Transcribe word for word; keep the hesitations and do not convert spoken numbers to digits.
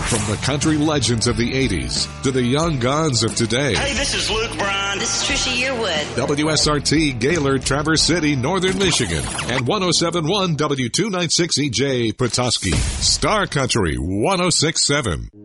From the country legends of the eighties to the young guns of today. Hey, this is Luke Bryan. This is Trisha Yearwood. W S R T, Gaylord, Traverse City, Northern Michigan. And one oh seven point one W two ninety-six E J, Petoskey. Star Country one oh six point seven.